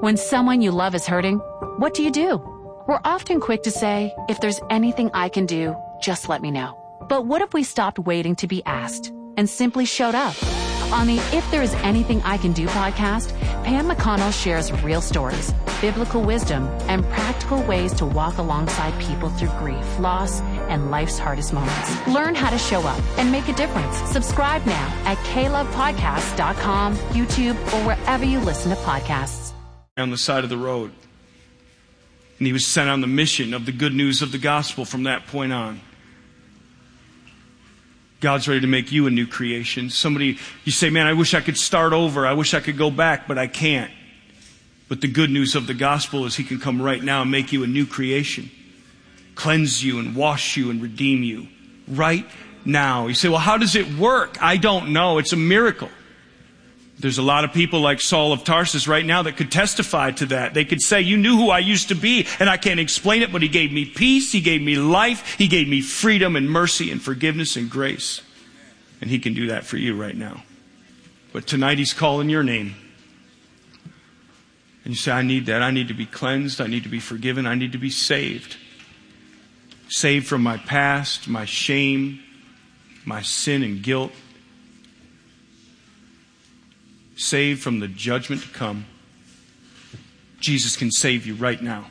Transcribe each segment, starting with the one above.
When someone you love is hurting, what do? We're often quick to say, if there's anything I can do, just let me know. But what if we stopped waiting to be asked and simply showed up? On the If There Is Anything I Can Do podcast, Pam McConnell shares real stories, biblical wisdom, and practical ways to walk alongside people through grief, loss, and life's hardest moments. Learn how to show up and make a difference. Subscribe now at KLovePodcasts.com, YouTube, or wherever you listen to podcasts. On the side of the road. And he was sent on the mission of the good news of the gospel from that point on. God's ready to make you a new creation. Somebody, you say, man, I wish I could start over. I wish I could go back, but I can't. But the good news of the gospel is he can come right now and make you a new creation. Cleanse you and wash you and redeem you. Right now. You say, well, how does it work? I don't know. It's a miracle. There's a lot of people like Saul of Tarsus right now that could testify to that. They could say, you knew who I used to be, and I can't explain it, but he gave me peace, he gave me life, he gave me freedom and mercy and forgiveness and grace. And he can do that for you right now. But tonight he's calling your name. And you say, I need that. I need to be cleansed. I need to be forgiven. I need to be saved. Saved from my past, my shame, my sin and guilt. Saved from the judgment to come. Jesus can save you right now.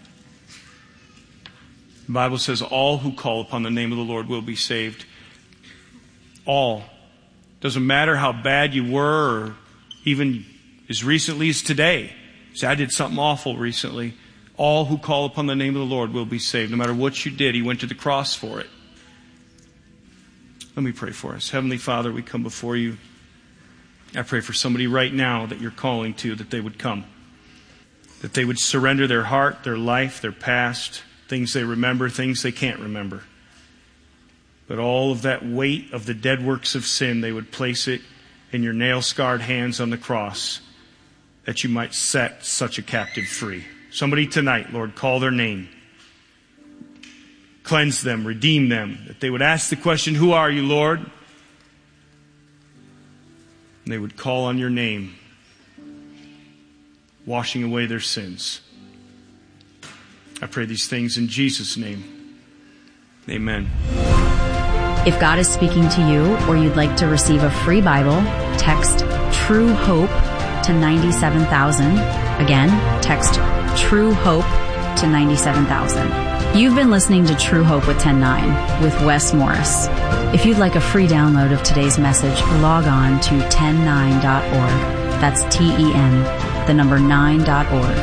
The Bible says all who call upon the name of the Lord will be saved. All. Doesn't matter how bad you were or even as recently as today. Say, I did something awful recently. All who call upon the name of the Lord will be saved. No matter what you did, he went to the cross for it. Let me pray for us. Heavenly Father, we come before you. I pray for somebody right now that you're calling to, that they would come. That they would surrender their heart, their life, their past, things they remember, things they can't remember. But all of that weight of the dead works of sin, they would place it in your nail-scarred hands on the cross, that you might set such a captive free. Somebody tonight, Lord, call their name. Cleanse them, redeem them. That they would ask the question, who are you, Lord? And they would call on your name, washing away their sins. I pray these things in Jesus' name. Amen. If God is speaking to you or you'd like to receive a free Bible, text True Hope to 97,000. Again, text True Hope to 97,000. You've been listening to True Hope with 10-9 with Wes Morris. If you'd like a free download of today's message, log on to 109.org. That's TEN, the number 9.org.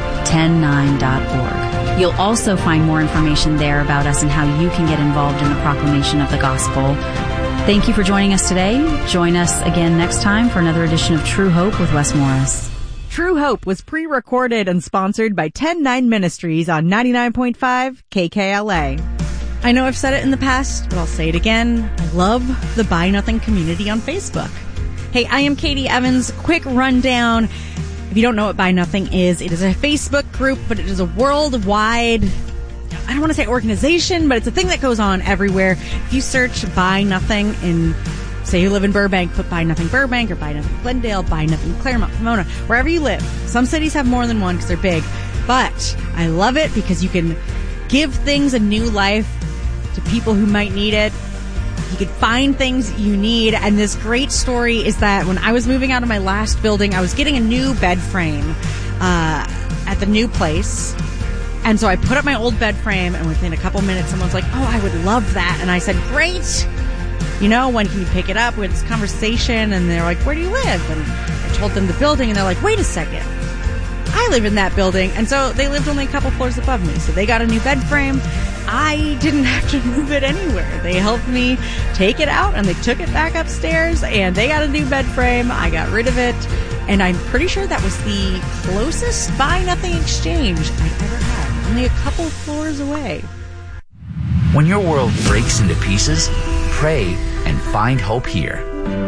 109.org. You'll also find more information there about us and how you can get involved in the proclamation of the gospel. Thank you for joining us today. Join us again next time for another edition of True Hope with Wes Morris. True Hope was pre-recorded and sponsored by 10-9 Ministries on 99.5 KKLA. I know I've said it in the past, but I'll say it again. I love the Buy Nothing community on Facebook. Hey, I am Katie Evans. Quick rundown. If you don't know what Buy Nothing is, it is a Facebook group, but it is a worldwide, I don't want to say organization, but it's a thing that goes on everywhere. If you search Buy Nothing in, say you live in Burbank, put Buy Nothing Burbank or Buy Nothing Glendale, Buy Nothing Claremont, Pomona, wherever you live. Some cities have more than one because they're big, but I love it because you can give things a new life to people who might need it. You can find things you need. And this great story is that when I was moving out of my last building, I was getting a new bed frame at the new place. And so I put up my old bed frame, and within a couple minutes, someone's like, oh, I would love that. And I said, great. You know, when can you pick it up? We had this conversation, and they're like, where do you live? And I told them the building, and they're like, wait a second. I live in that building. And so they lived only a couple floors above me. So they got a new bed frame. I didn't have to move it anywhere. They helped me take it out, and they took it back upstairs, and they got a new bed frame. I got rid of it. And I'm pretty sure that was the closest Buy Nothing exchange I've ever had. Only a couple floors away. When your world breaks into pieces, pray and find hope here.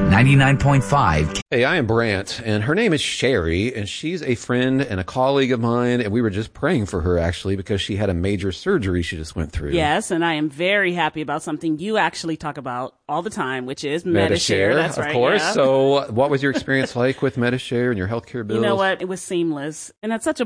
99.5. Hey, I am Brant, and her name is Sherry, and she's a friend and a colleague of mine, and we were just praying for her, actually, because she had a major surgery she just went through. Yes, and I am very happy about something you actually talk about all the time, which is Medi-Share. That's right, of course. Yeah. So what was your experience like with Medi-Share and your healthcare bills? You know what? It was seamless, and that's such a